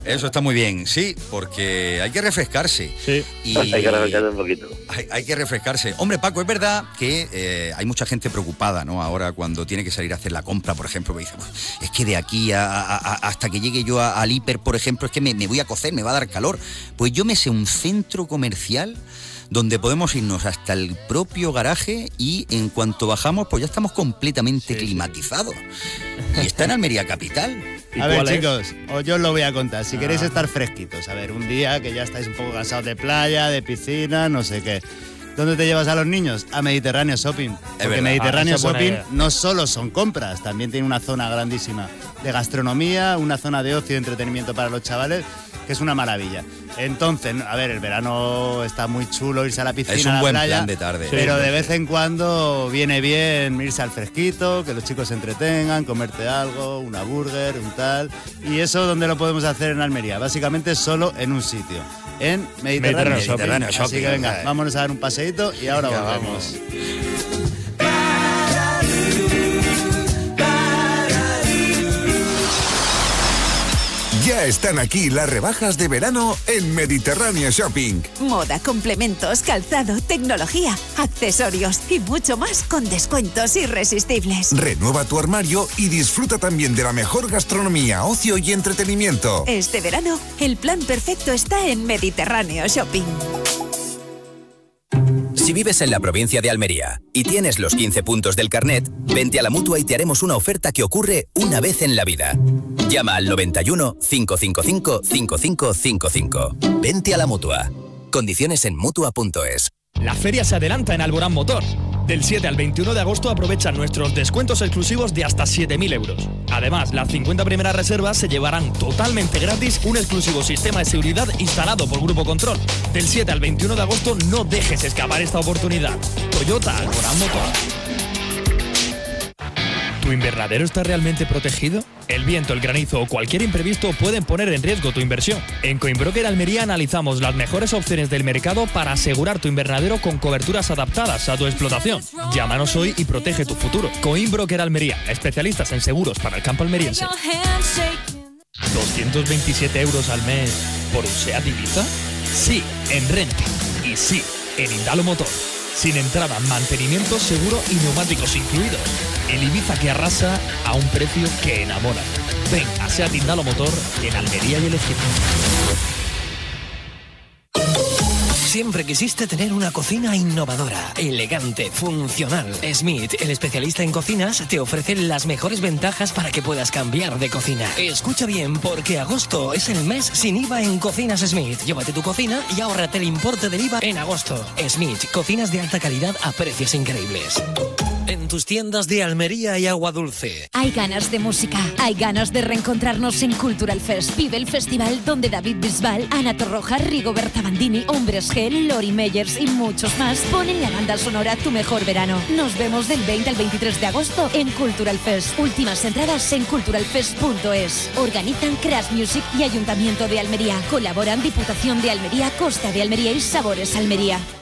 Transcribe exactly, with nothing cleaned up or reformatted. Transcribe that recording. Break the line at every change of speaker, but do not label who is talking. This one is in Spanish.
Eso está muy bien, sí, porque hay que refrescarse.
Sí.
Y
hay que refrescarse un poquito.
Hay, hay que refrescarse. Hombre, Paco, es verdad que eh, hay mucha gente preocupada, ¿no? Ahora cuando tiene que salir a hacer la compra, por ejemplo, me dice, es que de aquí a, a, a, hasta que llegue yo a, al hiper, por ejemplo, es que me, me voy a cocer, me va a dar calor. Pues yo me sé un centro comercial donde podemos irnos hasta el propio garaje y en cuanto bajamos, pues ya estamos completamente sí, climatizados. Sí. Y está en Almería capital.
A ver, chicos, os yo os lo voy a contar. Si ah. queréis estar fresquitos, a ver, un día que ya estáis un poco cansados de playa, de piscina, no sé qué. ¿Dónde te llevas a los niños? A Mediterráneo Shopping. Porque Mediterráneo ah, Shopping no solo son compras, también tiene una zona grandísima de gastronomía, una zona de ocio y entretenimiento para los chavales, que es una maravilla. Entonces, a ver, el verano está muy chulo irse a la piscina,
es un
a la
buen
playa,
plan de tarde.
Pero
sí,
de vez en cuando viene bien irse al fresquito, que los chicos se entretengan, comerte algo, una burger, un tal. Y eso, ¿dónde lo podemos hacer en Almería? Básicamente solo en un sitio, en Mediterráneo, Mediterráneo, Shopping. Mediterráneo Shopping. Así que venga, vámonos a dar un paseíto y ahora venga, volvemos.
Ya están aquí las rebajas de verano en Mediterráneo Shopping.
Moda, complementos, calzado, tecnología, accesorios y mucho más con descuentos irresistibles.
Renueva tu armario y disfruta también de la mejor gastronomía, ocio y entretenimiento.
Este verano, el plan perfecto está en Mediterráneo Shopping.
Si vives en la provincia de Almería y tienes los quince puntos del carnet, vente a la Mutua y te haremos una oferta que ocurre una vez en la vida. Llama al noventa y uno, cinco cinco cinco, cinco cinco cinco cinco. Vente a la Mutua. Condiciones en Mutua punto es.
La feria se adelanta en Alborán Motor. Del siete al veintiuno de agosto aprovecha nuestros descuentos exclusivos de hasta siete mil euros. Además, las cincuenta primeras reservas se llevarán totalmente gratis un exclusivo sistema de seguridad instalado por Grupo Control. Del siete al veintiuno de agosto no dejes escapar esta oportunidad. Toyota Alborán Motor. ¿Tu invernadero está realmente protegido? El viento, el granizo o cualquier imprevisto pueden poner en riesgo tu inversión. En Coinbroker Almería analizamos las mejores opciones del mercado para asegurar tu invernadero con coberturas adaptadas a tu explotación. Llámanos hoy y protege tu futuro. Coinbroker Almería, especialistas en seguros para el campo almeriense. ¿doscientos veintisiete euros al mes por un SEAT Ibiza? Sí, en Renting. Y sí, en Indalo Motor. Sin entrada, mantenimiento, seguro y neumáticos incluidos. El Ibiza que arrasa a un precio que enamora. Ven a SEAT Indalo Motor en Almería y El Ejido.
Siempre quisiste tener una cocina innovadora, elegante, funcional. Smith, el especialista en cocinas, te ofrece las mejores ventajas para que puedas cambiar de cocina. Escucha bien, porque agosto es el mes sin I V A en Cocinas Smith. Llévate tu cocina y ahórrate el importe del I V A en agosto. Smith, cocinas de alta calidad a precios increíbles. En tus tiendas de Almería y Agua Dulce.
Hay ganas de música, hay ganas de reencontrarnos en Cultural Fest. Vive el festival donde David Bisbal, Ana Torroja, Rigoberta Bandini, Hombres G, Lori Meyers y muchos más ponen la banda sonora Tu Mejor Verano. Nos vemos del veinte al veintitrés de agosto en Cultural Fest. Últimas entradas en cultural fest punto es. Organizan Crash Music y Ayuntamiento de Almería. Colaboran Diputación de Almería, Costa de Almería y Sabores Almería.